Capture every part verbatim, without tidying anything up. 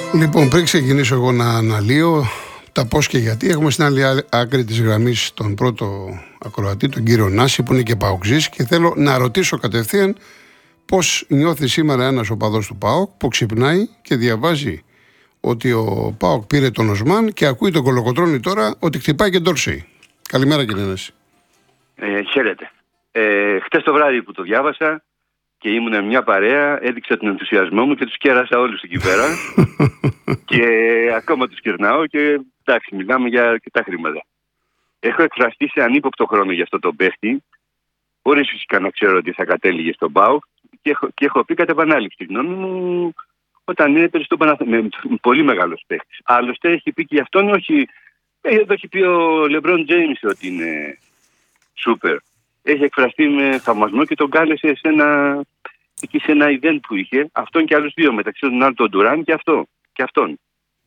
Λοιπόν, πριν ξεκινήσω εγώ να αναλύω τα πώς και γιατί, έχουμε στην άλλη άκρη της γραμμής τον πρώτο ακροατή, τον κύριο Νάση, που είναι και ΠΑΟΚτζής, και θέλω να ρωτήσω κατευθείαν πώς νιώθει σήμερα ένας οπαδός του ΠΑΟΚ που ξυπνάει και διαβάζει ότι ο ΠΑΟΚ πήρε τον Οσμάν και ακούει τον Κολοκοτρώνη τώρα ότι χτυπάει και Ντόρσεϊ. Καλημέρα, κύριε Νάση. Ε, χαίρετε. Ε, χτες το βράδυ που το διάβασα και ήμουν μια παρέα, έδειξα τον ενθουσιασμό μου και τους κέρασα όλους εκεί πέρα. Και ακόμα τους κερνάω και εντάξει, μιλάμε για αρκετά χρήματα. Έχω εκφραστεί σε ανύποπτο χρόνο για αυτό το παίχτη, χωρίς φυσικά να ξέρω ότι θα κατέληγε στον ΠΑΟΚ, και έχω, και έχω πει κατά επανάληψη τη γνώμη μου όταν είναι περισσότερο με πολύ μεγάλος παίχτης. Άλλωστε έχει πει και γι' αυτόν, όχι. Εδώ έχει πει ο Λεμπρόν Τζέιμς ότι είναι σούπερ. Έχει εκφραστεί με θαυμασμό και τον κάλεσε σε ένα, εκεί σε ένα event που είχε, αυτόν και άλλους δύο, μεταξύ των άλλων τον Ντουράν και, αυτό, και αυτόν.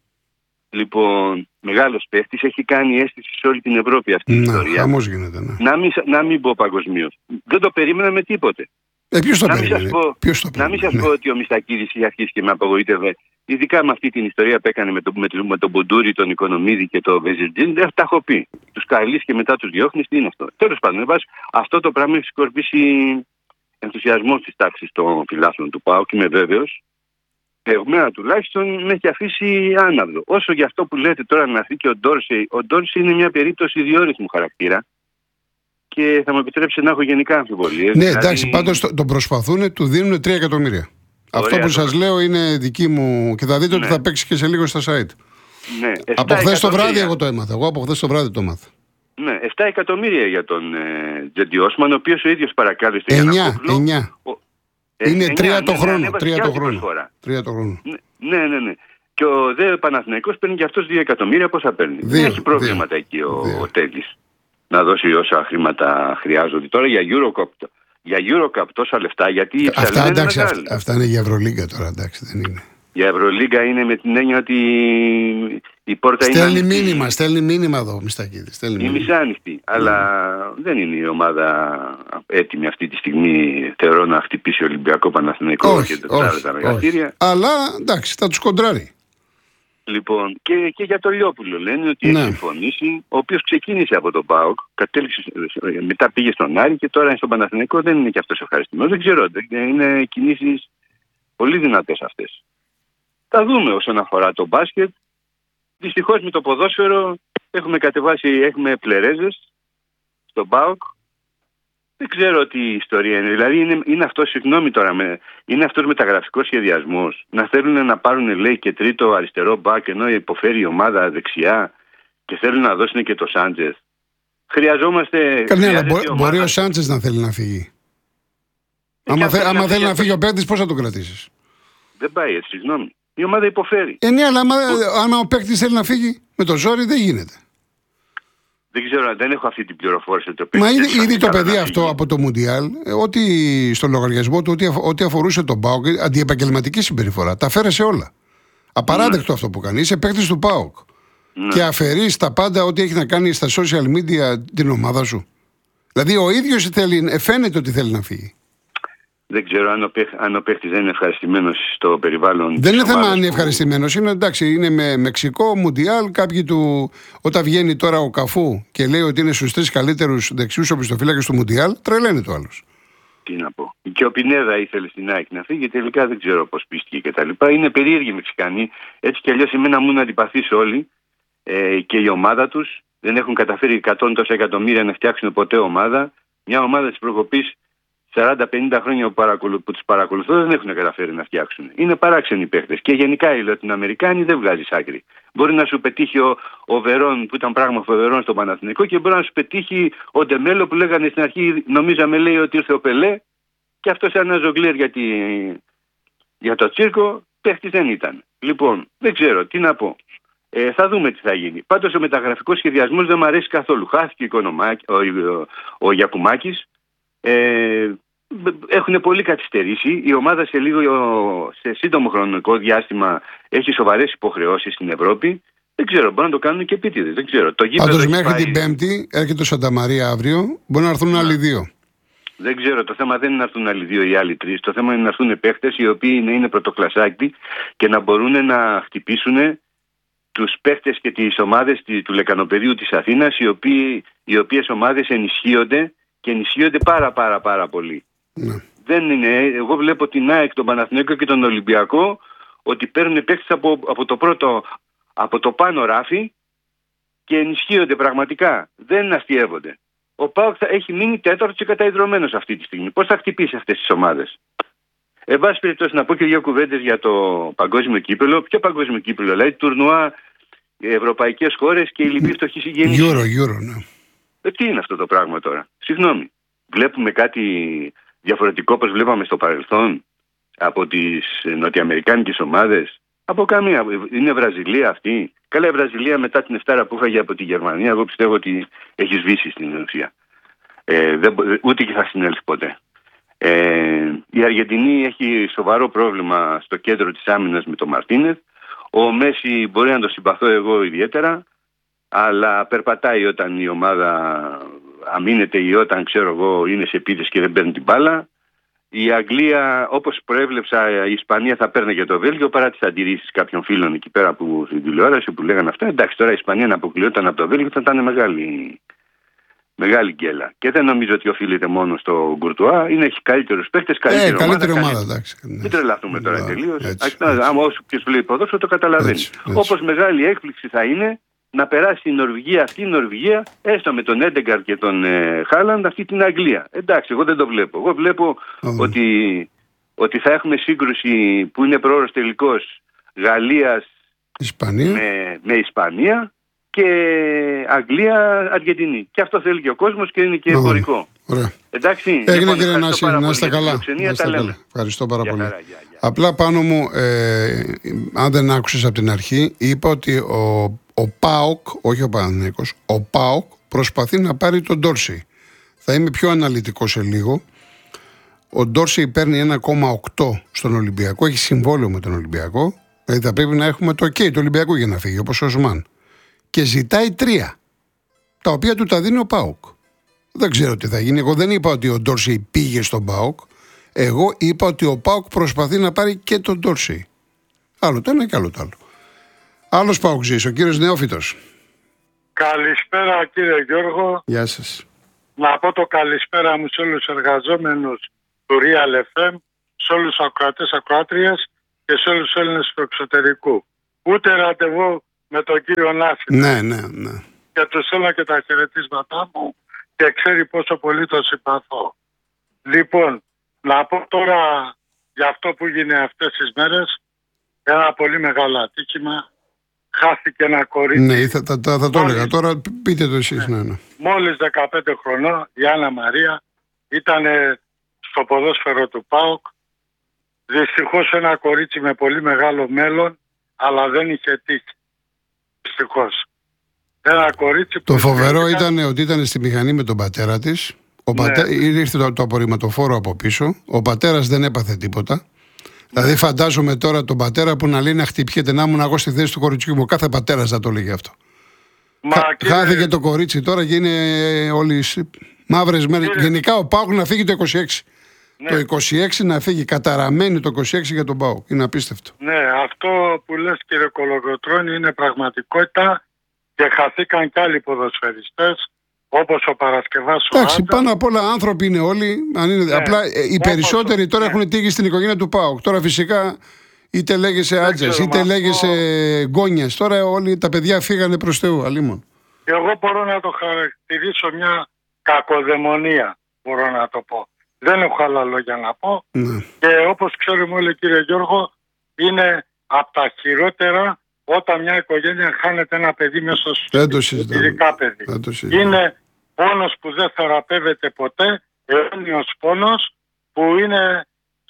Λοιπόν, μεγάλος παίχτης, έχει κάνει αίσθηση σε όλη την Ευρώπη αυτή η ναι, ιστορία. Χαμός γίνεται, ναι. Να μην, να μην πω παγκοσμίως. Δεν το περίμενα με τίποτε. Ε, ποιος το να περίμενε. Μην πω, ποιος το να μην σας ναι. πω ότι ο Μιστακίδης είχε αρχίσει και με απογοήτευε. Ειδικά με αυτή την ιστορία που έκανε με, το, με, το, με τον Μπουντούρη, τον Οικονομίδη και τον Βεζιρτζίν, δεν τα έχω πει. Τους καλείς και μετά τους διώχνεις, τι είναι αυτό. Τέλος πάντων, αυτό το πράγμα έχει σκορπίσει ενθουσιασμό στις τάξεις των φιλάθλων του ΠΑΟΚ και είμαι βέβαιος. Εμένα τουλάχιστον με έχει αφήσει άναυδο. Όσο για αυτό που λέτε τώρα να έρθει και ο Ντόρσεϊ, ο Ντόρσεϊ είναι μια περίπτωση διόρυθμου χαρακτήρα και θα μου επιτρέψει να έχω γενικά αμφιβολίες. Ναι, δηλαδή... εντάξει, πάντως τον το προσπαθούν, του δίνουν τρία εκατομμύρια. Ωραία, αυτό που σας λέω είναι δική μου και θα δείτε ναι. ότι θα παίξει και σε λίγο στα site. Ναι, από χθες το βράδυ εγώ το έμαθα. Εγώ από χθες το βράδυ το έμαθα. Ναι, επτά εκατομμύρια για τον ε, Τζέντι Όσμαν, ο οποίος ο ίδιος παρακάλεσε. εννιά, εννιά. Ο... Είναι εννιά, τρία το ναι, χρόνο. ναι, ναι, τρία το χρόνο. τρία το χρόνο. Ναι, ναι, ναι. Και ο δε Παναθηναϊκός παίρνει και αυτός δύο εκατομμύρια, πόσα παίρνει. Δεν έχει προβλήματα δύο, εκεί ο, ο Τέλης να δώσει όσα χρήματα χρειάζονται. Τώρα για Eurocup, για Eurocup τόσα λεφτά, γιατί αυτά, εντάξει, είναι αυτά, αυτά είναι για Ευρωλίγκα τώρα, εντάξει, δεν είναι. Για Ευρωλίγκα είναι με την έννοια ότι η πόρτα στέλνει είναι... Μήνυμα, στέλνει μήνυμα εδώ, Μιστακίδη. Η μισάνοιχτη, mm. αλλά δεν είναι η ομάδα έτοιμη αυτή τη στιγμή, θεωρώ, να χτυπήσει Ολυμπιακό, Παναθηναϊκό όχι, και τα μεγαθύρια. Αλλά εντάξει, θα τους κοντράρει. Λοιπόν, και, και για τον Λιόπουλο λένε ότι ναι. έχει συμφωνήσει, ο οποίος ξεκίνησε από τον ΠΑΟΚ, κατέληξε, μετά πήγε στον Άρη και τώρα είναι στον Παναθηναϊκό, δεν είναι και αυτός ευχαριστημένος. Δεν ξέρω, είναι κινήσεις πολύ δυνατές αυτές. Θα δούμε όσον αφορά το μπάσκετ. Δυστυχώς με το ποδόσφαιρο έχουμε κατεβάσει, έχουμε πλερέζες στον ΠΑΟΚ. Δεν ξέρω τι ιστορία είναι. Δηλαδή είναι, είναι αυτό, συγγνώμη τώρα, με, είναι αυτός μεταγραφικός σχεδιασμός. Να θέλουν να πάρουν, λέει, και τρίτο αριστερό μπακ, ενώ υποφέρει η ομάδα δεξιά και θέλουν να δώσουν και το Σάντζες. Χρειαζόμαστε... Κανένα, μπο, ομάδα... μπορεί ο Σάντζες να θέλει να φύγει. Ε, άμα, θε, άμα να θέλει να φύγει ο παίκτης, πώς θα τον κρατήσεις? Δεν πάει έτσι, συγγνώμη. Η ομάδα υποφέρει. Ε, ναι, αλλά άμα, άμα ο παίκτης θέλει να φύγει με το ζόρι, δεν γίνεται. Δεν ξέρω, δεν έχω αυτή την πληροφόρηση. Το Μα ήδη, ήδη το παιδί αυτό από το Μουντιάλ, ότι στο λογαριασμό του, ό,τι, ό,τι αφορούσε τον ΠΑΟΚ, αντιεπαγγελματική συμπεριφορά, τα φέρεσε όλα. Απαράδεκτο ναι. αυτό που κάνει. Είσαι παίκτης του ΠΑΟΚ. Ναι. Και αφαιρείς τα πάντα ό,τι έχει να κάνει στα social media την ομάδα σου. Δηλαδή ο ίδιος θέλει, φαίνεται ότι θέλει να φύγει. Δεν ξέρω αν ο, παίχ, αν ο παίχτης δεν είναι ευχαριστημένος στο περιβάλλον. Δεν είναι θέμα αν είναι ευχαριστημένος. Είναι εντάξει, είναι με Μεξικό, Μουντιάλ. Κάποιοι του, όταν βγαίνει τώρα ο Καφού και λέει ότι είναι στους τρεις καλύτερους δεξιούς οπισθοφύλακες του Μουντιάλ, τρελαίνει το άλλος. Τι να πω. Και ο Πινέδα ήθελε στην ΑΕΚ να φύγει, τελικά δεν ξέρω πώς πίστηκε κτλ. Είναι περίεργοι οι Μεξικανοί. Έτσι κι αλλιώς εμένα μου είναι αντιπαθείς όλοι ε, και η ομάδα τους. Δεν έχουν καταφέρει εκατό τόσα εκατομμύρια να φτιάξουν ποτέ ομάδα. Μια ομάδα της προκοπής σαράντα πενήντα χρόνια που, παρακολου... που τους παρακολουθώ δεν έχουν καταφέρει να φτιάξουν. Είναι παράξενοι παίχτες. Και γενικά οι Λατινοαμερικάνοι δεν βγάζεις άκρη. Μπορεί να σου πετύχει ο, ο Βερόν που ήταν πράγμα ο Βερόν στο Παναθηναϊκό και μπορεί να σου πετύχει ο Ντεμέλο που λέγανε στην αρχή, νομίζαμε λέει ότι ήρθε ο Πελέ και αυτό σαν ένα ζογκλέρ για, τη... για το τσίρκο, παίχτης δεν ήταν. Λοιπόν, δεν ξέρω τι να πω. Ε, θα δούμε τι θα γίνει. Πάντως ο μεταγραφικός σχεδιασμός δεν μου αρέσει καθόλου. Χάθηκε ο, ο, ο, ο Γιακουμάκης. Ε, έχουν πολύ καθυστερήσει. Η ομάδα σε, λίγο, σε σύντομο χρονικό διάστημα έχει σοβαρές υποχρεώσεις στην Ευρώπη. Δεν ξέρω, μπορεί να το κάνουν και επίτηδες. Δεν ξέρω. Πάντως μέχρι πάει... την Πέμπτη έρχεται ο Σανταμαρία αύριο. Μπορεί να έρθουν ναι. άλλοι δύο. Δεν ξέρω. Το θέμα δεν είναι να έρθουν άλλοι δύο ή άλλοι τρεις. Το θέμα είναι να έρθουν παίχτες οι οποίοι να είναι πρωτοκλασσάκοι και να μπορούν να χτυπήσουν τους παίχτες και τις ομάδες του λεκανοπεδίου της Αθήνας, οι, οποίοι, οι οποίες ομάδες ενισχύονται και ενισχύονται πάρα πάρα πάρα πολύ. Ναι. Δεν είναι. Εγώ βλέπω την ΑΕΚ, τον Παναθηναϊκό και τον Ολυμπιακό ότι παίρνουν παίχτες από, από, το πρώτο, από το πάνω ράφι και ενισχύονται πραγματικά. Δεν αστειεύονται. Ο ΠΑΟΚ θα έχει μείνει τέταρτος και καταϊδρωμένος αυτή τη στιγμή. Πώς θα χτυπήσει αυτές τις ομάδες? Εν πάση περιπτώσει, να πω και δύο κουβέντες για το παγκόσμιο κύπελλο. Ποιο παγκόσμιο κύπελλο? Δηλαδή τουρνουά, ευρωπαϊκές χώρες και η λοιπή φτωχή συγγενή. Euro, Euro, ναι. Ε, τι είναι αυτό το πράγμα τώρα? Συγγνώμη. Βλέπουμε κάτι διαφορετικό όπως βλέπαμε στο παρελθόν από τις νοτιοαμερικάνικες ομάδες? Από καμία. Είναι Βραζιλία αυτή? Καλά, η Βραζιλία μετά την εφτάρα που έφαγε από τη Γερμανία, εγώ πιστεύω ότι έχει σβήσει στην ουσία. Ε, δεν, ούτε και θα συνέλθει ποτέ. Ε, η Αργεντινή έχει σοβαρό πρόβλημα στο κέντρο της άμυνας με τον Μαρτίνεθ. Ο Μέση μπορεί να το συμπαθώ εγώ ιδιαίτερα, αλλά περπατάει όταν η ομάδα αμήνεται ή όταν, ξέρω εγώ, είναι σε επίθεση και δεν παίρνει την μπάλα. Η Αγγλία, όπως προέβλεψα, η Ισπανία θα παίρνει και το Βέλγιο, παρά τις αντιρρήσεις κάποιων φίλων εκεί πέρα που, στην τηλεόραση που λέγανε αυτά. Εντάξει, τώρα η Ισπανία να αποκλειόταν από το Βέλγιο θα ήταν μεγάλη, μεγάλη γκέλα. Και δεν νομίζω ότι οφείλεται μόνο στο Γκουρτουά. Είναι, έχει καλύτερους παίκτες, καλύτερη ε, ομάδα. Καλύτερη ομάδα, εντάξει. Μην τρελαθούμε τώρα τελείως. Άμα όσο ποιος βλέπει ποδόσφαιρο το καταλαβαίνει. Όπως μεγάλη έκπληξη θα είναι να περάσει η Νορβηγία, αυτή η Νορβηγία, έστω με τον Έντεγκαρ και τον ε, Χάλαντ, αυτή την Αγγλία. Εντάξει, εγώ δεν το βλέπω. Εγώ βλέπω mm. ότι, ότι θα έχουμε σύγκρουση που είναι προώρος τελικός Γαλλίας Ισπανία. Με, με Ισπανία και Αγγλία-Αργεντινή. Και αυτό θέλει και ο κόσμος και είναι και εμπορικό. Ωραία. Εντάξει. Έγινε, κύριε Νάση, να είστε καλά. καλά. Ευχαριστώ πάρα για πολύ. Χαρά, για, για. Απλά πάνω μου, ε, αν δεν άκουσες από την αρχή, είπα ότι ο, ο ΠΑΟΚ, όχι ο Παναθηναϊκός, ο ΠΑΟΚ προσπαθεί να πάρει τον Ντόρση. Θα είμαι πιο αναλυτικό σε λίγο. Ο Ντόρση παίρνει ένα κόμμα οκτώ στον Ολυμπιακό, έχει συμβόλαιο με τον Ολυμπιακό. Δηλαδή θα πρέπει να έχουμε το OK του Ολυμπιακού για να φύγει, όπως ο Οσμάν. Και ζητάει τρία, τα οποία του τα δίνει ο ΠΑΟΚ. Δεν ξέρω τι θα γίνει. Εγώ δεν είπα ότι ο Ντόρση πήγε στον ΠΑΟΚ. Εγώ είπα ότι ο ΠΑΟΚ προσπαθεί να πάρει και τον Ντόρση. Άλλο το ένα και άλλο το άλλο. Άλλος ΠΑΟΚζής, ο κύριος Νεόφυτος. Καλησπέρα κύριε Γιώργο. Γεια σας. Να πω το καλησπέρα μου σε όλους τους εργαζόμενους του Real εφ εμ, σε όλους τους ακροατές ακροάτριες και σε όλους τους Έλληνες του εξωτερικού. Ούτε ραντεβού με τον κύριο Νάση. Ναι, ναι, ναι. Και του στέλνω και τα χαιρετίσματά μου και ξέρει πόσο πολύ το συμπαθώ. Λοιπόν, να πω τώρα για αυτό που έγινε αυτές τις μέρες, ένα πολύ μεγάλο ατύχημα. Χάθηκε ένα κορίτσι. Ναι, θα, θα, θα, θα το έλεγα. Τώρα πείτε το εσείς. Ναι, ναι. Μόλις δεκαπέντε χρονών, η Άννα Μαρία, ήταν στο ποδόσφαιρο του ΠΑΟΚ. Δυστυχώς ένα κορίτσι με πολύ μεγάλο μέλλον, αλλά δεν είχε τύχη. Δυστυχώς. Ένα κορίτσι που... Το φοβερό ήταν ότι ήταν στη μηχανή με τον πατέρα της. Ο ναι. πατέ... Ήρθε το, το απορριμματοφόρο από πίσω. Ο πατέρας δεν έπαθε τίποτα. Ναι. Δηλαδή φαντάζομαι τώρα τον πατέρα που να λέει να χτυπιέται, να ήμουν εγώ στη θέση του κοριτσιού μου. Κάθε πατέρας θα το λέγει αυτό. Μα, Χά... κύριε... Χάθηκε το κορίτσι τώρα και είναι όλοι μαύρες μέρες. Κύριε... Γενικά ο ΠΑΟΚ να φύγει το είκοσι έξι. Ναι. Το είκοσι έξι να φύγει καταραμένη το είκοσι έξι για τον ΠΑΟΚ. Είναι απίστευτο. Ναι, αυτό που λες κύριε Κολογοτρώνη είναι πραγματικότητα και χαθήκαν κι άλλοι ποδοσφαιριστές όπως ο Παρασκευάς ο Εντάξει, Άντα. πάνω απ' όλα άνθρωποι είναι όλοι. Αν είναι, ναι. Απλά οι περισσότεροι τώρα ναι. έχουν τύχει στην οικογένεια του ΠΑΟΚ. Τώρα φυσικά είτε λέγεσαι Άτζες είτε αυτό... λέγεσαι Γκόνιας. Τώρα όλοι τα παιδιά φύγανε προς Θεού. Αλίμον. Εγώ μπορώ να το χαρακτηρίσω μια κακοδαιμονία, μπορώ να το πω. Δεν έχω άλλα λόγια να πω. Ναι. Και όπως ξέρουμε όλοι κύριε Γιώργο, είναι από τα χειρότερα όταν μια οικογένεια χάνεται ένα παιδί μέσα στο σπίτι, ειδικά παιδί. Είναι πόνος που δεν θεραπεύεται ποτέ, αιώνιος πόνος που είναι,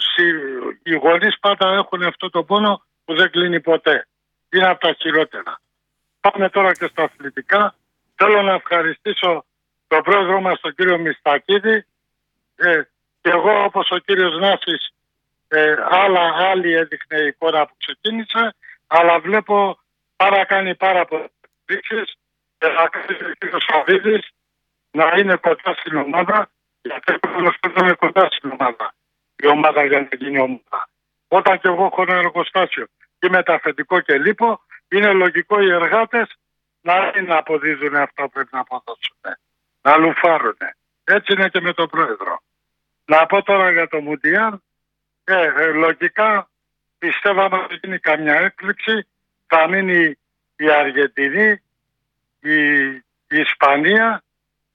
οι γονείς πάντα έχουν αυτό το πόνο που δεν κλείνει ποτέ. Είναι από τα χειρότερα. Πάμε τώρα και στα αθλητικά. Θέλω να ευχαριστήσω τον πρόεδρό μας τον κύριο Μιστακίδη ε, και εγώ όπως ο κύριος Νάσης ε, άλλα άλλη έδειχνε η εικόνα που ξεκίνησε, αλλά βλέπω πάρα κάνει πάρα πολλές δείξεις και να κάνει ο κύριος Σαββίδης να είναι κοντά στην ομάδα Γιατί είναι κοντά στην ομάδα. Η ομάδα για να γίνει ομάδα. Όταν και εγώ έχω ένα εργοστάσιο και με τα αφεντικό και λείπω, είναι λογικό οι εργάτες να μην αποδίδουν αυτό που πρέπει να αποδώσουν. Να λουφάρουν. Έτσι είναι και με τον πρόεδρο. Να πω τώρα για το Μουντιάν, ε, ε, λογικά πιστεύαμε ότι γίνει καμιά έκπληξη, θα μείνει η Αργεντινή, η, η Ισπανία,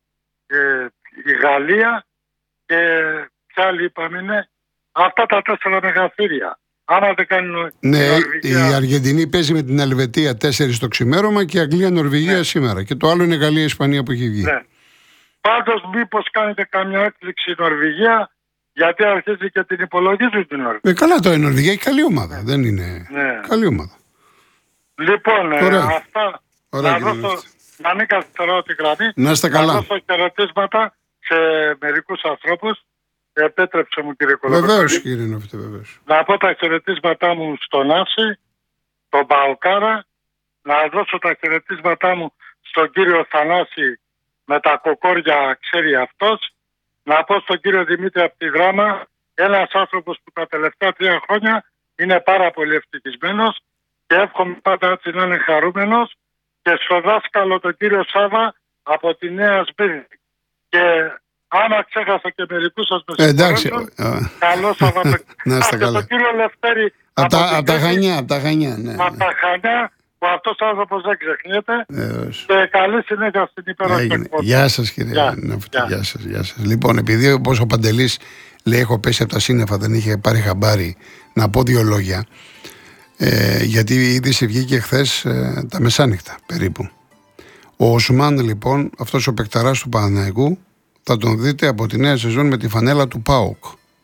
ε, η Γαλλία και ποια άλλη είπαμε είναι, αυτά τα τέσσερα μεγαθύρια. Άμα δεν κάνουν. Ναι, η, η Αργεντινή παίζει με την Ελβετία τέσσερις το ξημέρωμα και η Αγγλία-Νορβηγία ναι. σήμερα. Και το άλλο είναι Γαλλία-Ισπανία που έχει βγει. Ναι. Πάντως μήπως κάνετε καμιά έκπληξη η Νορβηγία, γιατί αρχίζει και την υπολογίζουν την Νορβηγία. Ε, καλά το η Νορβηγία έχει καλή ομάδα. Δεν είναι ναι. καλή ομάδα. Λοιπόν, ε, αυτά Ωραία, να, δώσω, να μην καθυστερώ την γραμμή. Να είστε καλά. Να δώσω χαιρετίσματα σε μερικούς ανθρώπους. Επέτρεψε μου κύριε Κολοκοτρώνη. Βεβαίως κύριε Νόφιτε, βεβαίως. Να πω τα χαιρετίσματά μου στον Άση, τον Παοκάρα. Να δώσω τα χαιρετίσματά μου στον κύριο Θανάση με τα κοκόρια, ξέρει αυτός. Να πω στον κύριο Δημήτρη από τη Δράμα, ένας άνθρωπος που τα τελευταία τρία χρόνια είναι πάρα πολύ ευτυχισμένος και εύχομαι πάντα έτσι να είναι χαρούμενος, και στο δάσκαλο τον κύριο Σάβα από τη Νέα Σμύρνη. Και άμα ξέχασα και μερικούς σας με εντάξει. Καλό Σαββατοκύριακο. Να είστε καλά. Τον κύριο Λευτέρη από τα, από τα Χανιά, από τα Χανιά, ναι. Από τα Χανιά, που αυτός άνθρωπος δεν ξεχνιέται. Και καλή συνέχεια στην υπερασπιστική. Γεια σας κύριε Γεια. Νόφιτε, γεια σας, γεια σας. Λοιπόν, επειδή όπως ο Παντελής λέει έχω πέσει από τα σύννεφα, δεν είχε πάρει χαμπάρι, να πω δύο λόγια. Ε, γιατί η είδηση βγήκε χθες ε, τα μεσάνυχτα περίπου. Ο Οσμάν λοιπόν, αυτός ο παικταράς του Παναθηναϊκού, θα τον δείτε από τη νέα σεζόν με τη φανέλα του ΠΑΟΚ.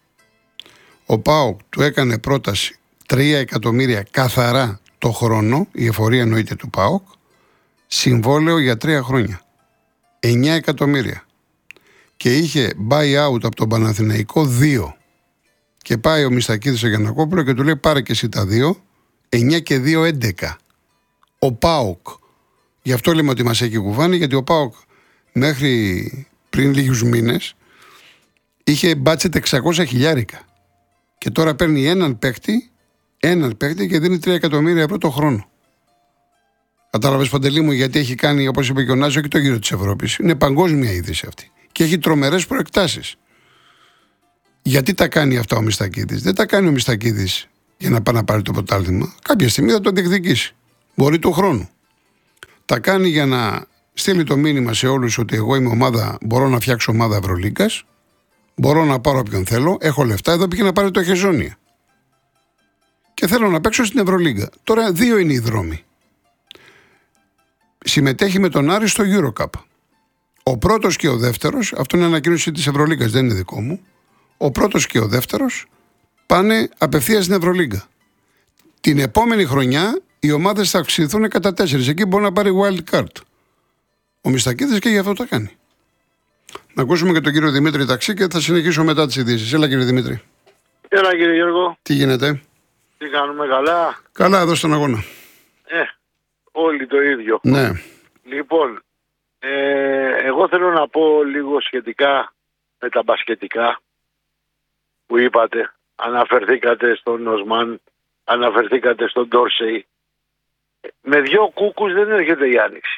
Ο ΠΑΟΚ του έκανε πρόταση τρία εκατομμύρια καθαρά το χρόνο, η εφορία εννοείται του ΠΑΟΚ, συμβόλαιο για τρία χρόνια. εννιά εκατομμύρια. Και είχε buy out από τον Παναθηναϊκό δύο. Και πάει ο Μιστακίδης ο Γιαννακόπουλο και του λέει πάρε και εσύ τα δύο, εννιά και δύο, έντεκα. Ο ΠΑΟΚ. Γι' αυτό λέμε ότι μας έχει κουβάνει, γιατί ο ΠΑΟΚ μέχρι πριν λίγους μήνες είχε μπάτσετ εξακόσια χιλιάρικα. Και τώρα παίρνει έναν παίκτη, έναν παίκτη και δίνει τρία εκατομμύρια ευρώ το χρόνο. Κατάλαβες Παντελή μου, γιατί έχει κάνει, όπως είπε και ο Νάζο, και το γύρο της Ευρώπης. Είναι παγκόσμια είδηση αυτή. Και έχει τρομερές προεκτάσεις. Γιατί τα κάνει αυτά ο Μιστακίδης? Δεν τα κάνει ο Μιστακίδης για να πάει να πάρει το πρωτάθλημα. Κάποια στιγμή θα το διεκδικήσει. Μπορεί του χρόνου. Τα κάνει για να στείλει το μήνυμα σε όλους ότι εγώ είμαι ομάδα, μπορώ να φτιάξω ομάδα Ευρωλίγκας, μπορώ να πάρω όποιον θέλω, έχω λεφτά, εδώ πήγε να πάρει το Χεζόνια. Και θέλω να παίξω στην Ευρωλίγκα. Τώρα δύο είναι οι δρόμοι. Συμμετέχει με τον Άρη στο EuroCup. Ο πρώτος και ο δεύτερος, αυτό είναι ανακοίνωση της Ευρωλίγκας, δεν είναι δικό μου. Ο πρώτος και ο δεύτερος πάνε απευθείας στην Ευρωλίγκα. Την επόμενη χρονιά οι ομάδες θα αυξηθούν κατά τέσσερις. Εκεί μπορεί να πάρει wild card. Ο Μιστακίδης και γι' αυτό το κάνει. Να ακούσουμε και τον κύριο Δημήτρη Ταξί και θα συνεχίσω μετά τις ειδήσεις. Έλα κύριε Δημήτρη. Έλα κύριε Γιώργο. Τι γίνεται? Τι κάνουμε, καλά? Καλά εδώ στον αγώνα. Ε, όλοι το ίδιο. Ναι. Λοιπόν, ε, εγώ θέλω να πω λίγο σχετικά με τα μπασκετικά που είπατε. Αναφερθήκατε στον Οσμάν, αναφερθήκατε στον Ντόρσεϊ. Με δύο κούκους δεν έρχεται η άνοιξη.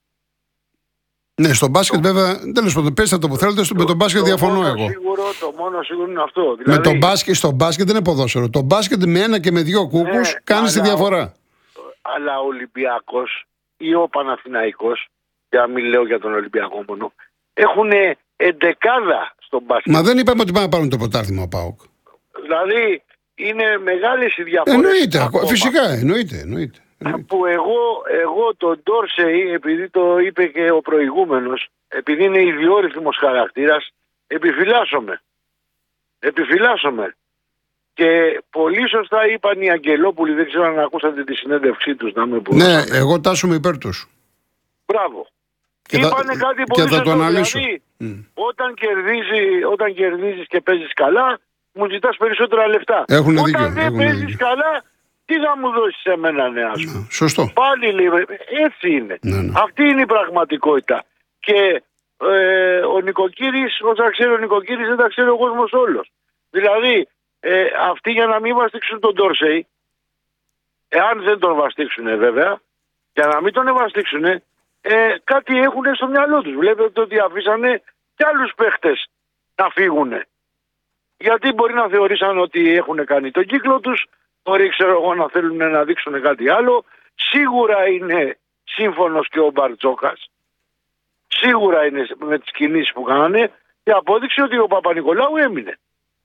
Ναι, στο μπάσκετ το... βέβαια, τέλος πάντων, πέστε το που θέλετε, το, με τον μπάσκετ το διαφωνώ εγώ. Σίγουρο, το μόνο σίγουρο είναι αυτό. Δηλαδή... Με τον μπάσκετ, στο μπάσκετ δεν είναι ποδόσφαιρο. Το μπάσκετ με ένα και με δύο κούκους ναι, κάνει τη διαφορά. Αλλά ο Ολυμπιακός ή ο Παναθηναϊκός, για να μην λέω για τον Ολυμπιακό μόνο, έχουν εντεκάδα στον μπάσκετ. Μα δεν είπαμε ότι πάνε να πάρουν το πρωτάθλημα ο ΠΑΟΚ. Δηλαδή είναι μεγάλες οι διαφορές. Εννοείται, ακόμα. Φυσικά, εννοείται, εννοείται. Που εγώ, εγώ τον Ντόρσεϊ, επειδή το είπε και ο προηγούμενος, επειδή είναι ιδιόρυθμος χαρακτήρας, επιφυλάσσομαι. Επιφυλάσσομαι. Και πολύ σωστά είπαν οι Αγγελόπουλοι, δεν ξέρω αν ακούσατε τη συνέντευξή τους. Να με ναι, εγώ τάσσομαι υπέρ τους. Μπράβο. Και είπανε θα, κάτι πολύ και θα το αναλύσω. Δηλαδή, mm. όταν, κερδίζει, όταν κερδίζεις και παίζεις καλά, μου ζητάς περισσότερα λεφτά. Έχουν όταν δίκιο, δεν παίζεις καλά, τι θα μου δώσεις εμένα, ναι, ας πούμε. Σωστό. Πάλι λέει, έτσι είναι. Ναι, ναι. Αυτή είναι η πραγματικότητα. Και ε, ο νοικοκύρης, όσα ξέρει ο νοικοκύρης δεν τα ξέρει ο κόσμος όλος. Δηλαδή ε, αυτοί για να μην βαστίξουν τον Ντόρσεϊ, εάν δεν τον βαστίξουν βέβαια, για να μην τον ευαστίξουν, ε, κάτι έχουν στο μυαλό τους. Βλέπετε ότι αφήσανε κι άλλους παίχτες να φύγουν. Γιατί μπορεί να θεωρήσαν ότι έχουν κάνει τον κύκλο τους, μπορεί ξέρω εγώ να θέλουν να δείξουν κάτι άλλο. Σίγουρα είναι σύμφωνος και ο Μπαρτζόκας. Σίγουρα είναι με τις κινήσεις που κάνανε και απόδειξε ότι ο Παπα-Νικολάου έμεινε.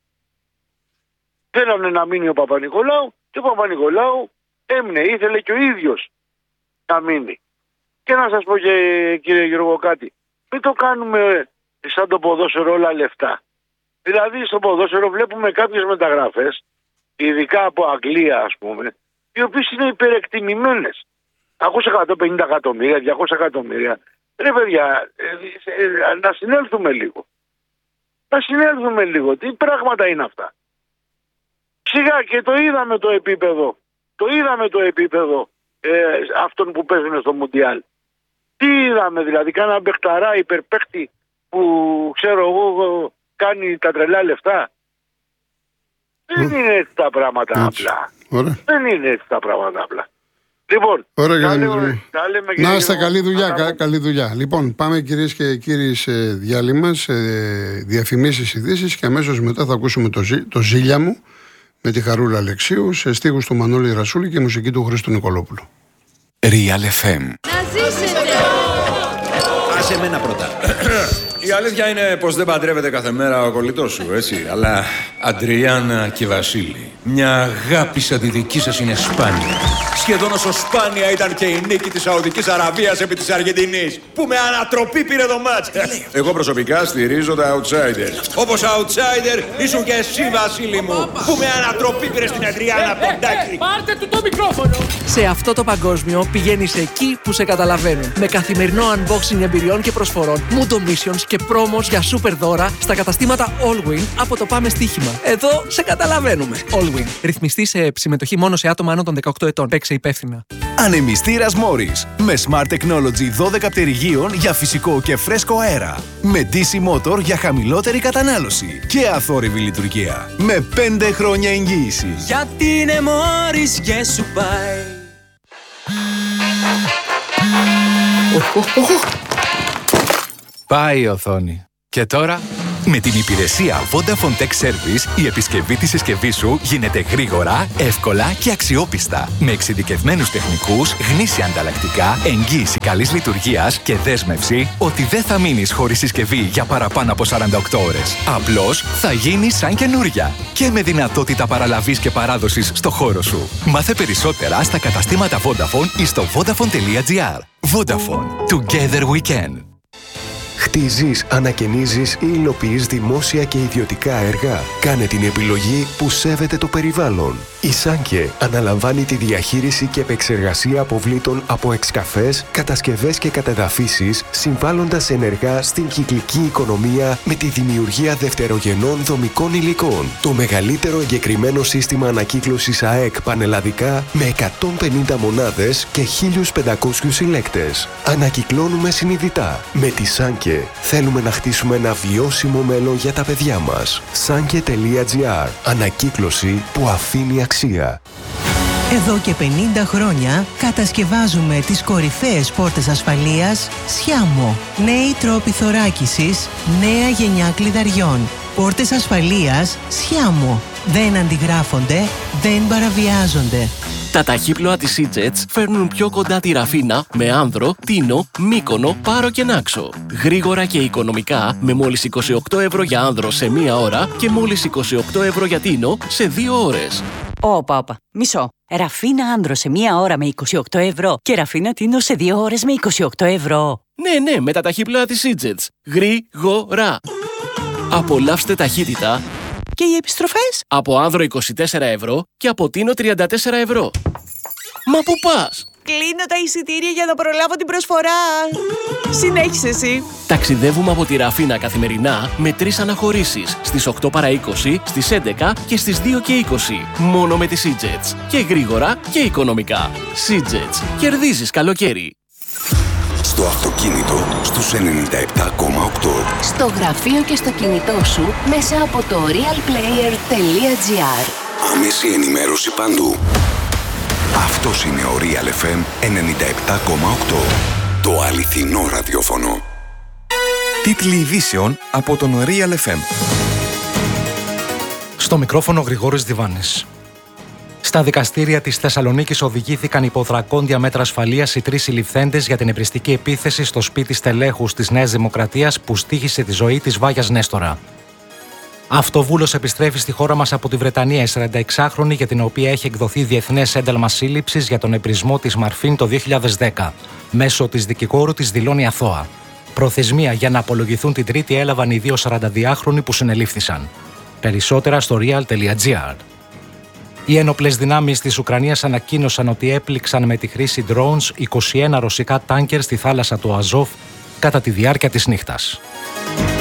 Θέλανε να μείνει ο Παπα-Νικολάου και ο Παπα-Νικολάου έμεινε. Ήθελε και ο ίδιος να μείνει. Και να σας πω και κύριε Γιώργο κάτι. Μην το κάνουμε σαν το ποδόσφαιρο όλα λεφτά. Δηλαδή στο ποδόσφαιρο βλέπουμε κάποιες μεταγραφές, ειδικά από Αγγλία ας πούμε, οι οποίες είναι υπερεκτιμημένες. Ακούς εκατόν πενήντα εκατομμύρια, διακόσια εκατομμύρια. Ρε παιδιά, ε, ε, να συνέλθουμε λίγο. Να συνέλθουμε λίγο. Τι πράγματα είναι αυτά. Σιγά και το είδαμε το επίπεδο. Το είδαμε το επίπεδο ε, αυτών που παίζουν στο Μουντιάλ. Τι είδαμε δηλαδή, κάνα μπεχταρά υπερπαίχτη που ξέρω εγώ κάνει τα τρελά λεφτά. Δεν είναι έτσι τα πράγματα έτσι. Απλά. Ωραία. Δεν είναι έτσι τα πράγματα απλά. Λοιπόν, Ωραία, τα καλή λέμε, τα λέμε, να είστε καλή δουλειά, κα, καλή δουλειά. Λοιπόν, πάμε κυρίες και κύριοι σε διάλειμμα, σε διαφημίσεις, ειδήσεις και αμέσως μετά θα ακούσουμε το, ζή, το Ζήλια μου με τη Χαρούλα Αλεξίου σε στίχους του Μανώλη Ρασούλη και μουσική του Χρήστου Νικολόπουλου. Real εφ εμ. Να ζήσετε! Άσε μένα πρώτα. Η αλήθεια είναι πως δεν παντρεύεται κάθε μέρα ο κολλητός σου, έτσι. Αλλά Αντριάννα και Βασίλη, μια αγάπη σαν τη δική σας είναι σπάνια. Σχεδόν όσο σπάνια ήταν και η νίκη της Σαουδικής Αραβίας επί της Αργεντινής, που με ανατροπή πήρε το μάτς. Εγώ προσωπικά στηρίζω τα outsiders. Όπως outsider ήσουν και εσύ, Βασίλη μου, που με ανατροπή πήρε στην Αντριάννα Ποντάκη. Πάρτε του το μικρόφωνο! Σε αυτό το παγκόσμιο πηγαίνεις εκεί που σε καταλαβαίνουν. Με καθημερινό unboxing εμπειριών και προσφορών, Mundo Missions και πρόμος για super δώρα στα καταστήματα Allwin από το Πάμε Στοίχημα. Εδώ σε καταλαβαίνουμε. Allwin. Ρυθμιστή σε συμμετοχή μόνο σε άτομα άνω των δεκαοκτώ ετών. Παίξε υπεύθυνα. Ανεμιστήρας Morris. Με Smart Technology δώδεκα πτερυγίων για φυσικό και φρέσκο αέρα. Με ντι σι Motor για χαμηλότερη κατανάλωση. Και αθόρυβη λειτουργία. Με πέντε χρόνια εγγύηση. Γιατί είναι Morris και σου πάει. Πάει η οθόνη. Και τώρα... Με την υπηρεσία Vodafone Tech Service, η επισκευή της συσκευής σου γίνεται γρήγορα, εύκολα και αξιόπιστα. Με εξειδικευμένους τεχνικούς, γνήσια ανταλλακτικά, εγγύηση καλής λειτουργίας και δέσμευση ότι δεν θα μείνεις χωρίς συσκευή για παραπάνω από σαράντα οκτώ ώρες. Απλώς θα γίνει σαν καινούρια. Και με δυνατότητα παραλαβής και παράδοσης στο χώρο σου. Μάθε περισσότερα στα καταστήματα Vodafone ή στο vodafone τελεία gr. Vodafone. Together we can. Χτίζεις, ανακαινίζεις ή υλοποιείς δημόσια και ιδιωτικά έργα. Κάνε την επιλογή που σέβεται το περιβάλλον. Η Σάνκε αναλαμβάνει τη διαχείριση και επεξεργασία αποβλήτων από εξκαφές, κατασκευές και κατεδαφίσεις, συμβάλλοντας ενεργά στην κυκλική οικονομία με τη δημιουργία δευτερογενών δομικών υλικών. Το μεγαλύτερο εγκεκριμένο σύστημα ανακύκλωσης ΑΕΚ πανελλαδικά με εκατόν πενήντα μονάδες και χίλιους πεντακόσιους συλλέκτες. Ανακυκλώνουμε συνειδητά. Με τη Σάνκε θέλουμε να χτίσουμε ένα βιώσιμο μέλλον για τα παιδιά μας. Σάνκε τελεία gr. Ανακύκλωση που αφήνει αξία. Εδώ και πενήντα χρόνια κατασκευάζουμε τις κορυφαίες πόρτες ασφαλείας Σιάμο. Νέοι τρόποι θωράκισης, νέα γενιά κλειδαριών. Πόρτες ασφαλείας Σιάμο. Δεν αντιγράφονται, δεν παραβιάζονται. Τα ταχύπλοα της Seajets φέρνουν πιο κοντά τη Ραφίνα με Άνδρο, Τίνο, Μύκονο, Πάρο και Νάξο. Γρήγορα και οικονομικά με μόλις είκοσι οκτώ ευρώ για Άνδρο σε μία ώρα και μόλις είκοσι οκτώ ευρώ για Τίνο σε δύο ώρες. Όπα, όπα. Μισό. Ραφίνα Άνδρο σε μία ώρα με είκοσι οκτώ ευρώ και Ραφίνα Τίνο σε δύο ώρες με είκοσι οκτώ ευρώ. Ναι, ναι, με τα ταχύπλοα της Seajets. Γρήγορα. Απολαύστε ταχύτητα. Και οι επιστροφές? Από Άνδρο είκοσι τέσσερα ευρώ και από Τίνο τριάντα τέσσερα ευρώ. Μα πού πας? Κλείνω τα εισιτήρια για να προλάβω την προσφορά. Συνέχισε εσύ. Ταξιδεύουμε από τη Ραφίνα καθημερινά με τρεις αναχωρήσεις. Στις οκτώ παρά είκοσι, στις έντεκα και στις δύο και είκοσι. Μόνο με τη Seajets. Και γρήγορα και οικονομικά. Seajets. Κερδίζεις καλοκαίρι. Στο αυτοκίνητο στους ενενήντα επτά κόμμα οκτώ. Στο γραφείο και στο κινητό σου μέσα από το realplayer.gr. Άμεση ενημέρωση παντού. Αυτός είναι ο Real εφ εμ ενενήντα επτά κόμμα οκτώ. Το αληθινό ραδιόφωνο. Τίτλοι ειδήσεων από τον Real εφ εμ. Στο μικρόφωνο Γρηγόρης Διβάνης. Στα δικαστήρια της Θεσσαλονίκης οδηγήθηκαν υπό δρακόντια μέτρα ασφαλείας οι τρεις συλληφθέντες για την επριστική επίθεση στο σπίτι στελέχους της Νέας Δημοκρατίας που στοίχησε τη ζωή της Βάγιας Νέστορα. Αυτοβούλος επιστρέφει στη χώρα μας από τη Βρετανία, η σαρανταεξάχρονη για την οποία έχει εκδοθεί διεθνές ένταλμα σύλληψης για τον επρισμό της Μαρφίν το δύο χιλιάδες δέκα. Μέσω της δικηγόρου της δηλώνει αθώα. Προθεσμία για να απολογηθούν την Τρίτη έλαβαν οι δύο σαρανταδυάχρονοι που συνελήφθησαν. Περισσότερα στο real.gr. Οι ένοπλες δυνάμεις της Ουκρανίας ανακοίνωσαν ότι έπληξαν με τη χρήση drones είκοσι ένα ρωσικά τάνκερ στη θάλασσα του Αζόφ κατά τη διάρκεια της νύχτας.